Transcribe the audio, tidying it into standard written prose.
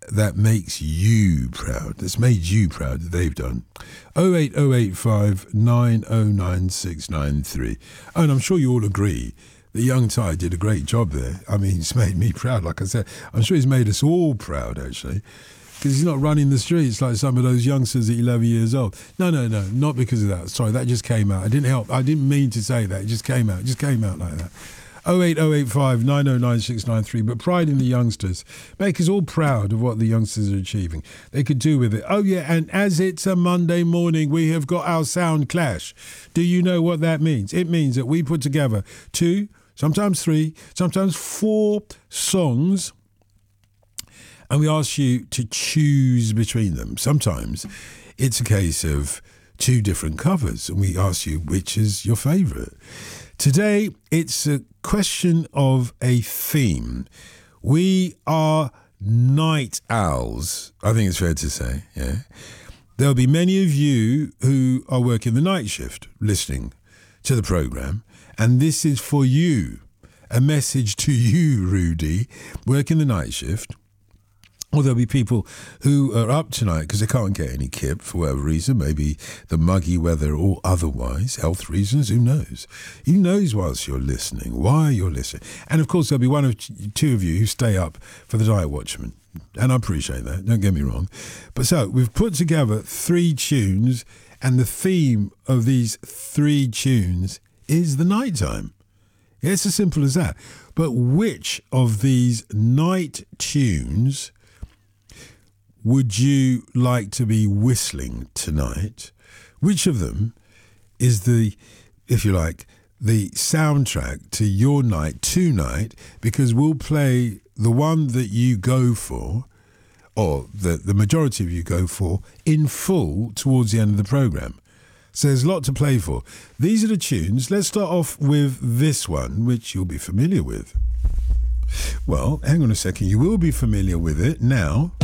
that makes you proud, that's made you proud that they've done. 08085 909 693. And I'm sure you all agree that Young Ty did a great job there. I mean, he's made me proud, like I said. I'm sure he's made us all proud, actually, because he's not running the streets like some of those youngsters at 11 years old. No, not because of that. Sorry, that just came out. I didn't help. I didn't mean to say that. It just came out. It just came out like that. 08085 909 693. But pride in the youngsters. Make us all proud of what the youngsters are achieving. They could do with it. Oh, yeah, and as it's a Monday morning, we have got our sound clash. Do you know what that means? It means that we put together 2, sometimes 3, sometimes 4 songs, and we ask you to choose between them. Sometimes it's a case of 2 different covers, and we ask you which is your favourite. Today, it's a question of a theme. We are night owls, I think it's fair to say, yeah. There'll be many of you who are working the night shift, listening to the programme, and this is for you. A message to you, Rudy, working the night shift. Or there'll be people who are up tonight because they can't get any kip for whatever reason, maybe the muggy weather or otherwise, health reasons, who knows? Who knows whilst you're listening, why you're listening. And of course there'll be 1 or 2 of you who stay up for the Night Watchman. And I appreciate that, don't get me wrong. But so we've put together 3 tunes, and the theme of these 3 tunes is the night time. It's as simple as that. But which of these night tunes would you like to be whistling tonight? Which of them is the, if you like, the soundtrack to your night tonight? Because we'll play the one that you go for, or the majority of you go for, in full towards the end of the programme. So there's a lot to play for. These are the tunes. Let's start off with this one, which you'll be familiar with. Well, hang on a second. You will be familiar with it now.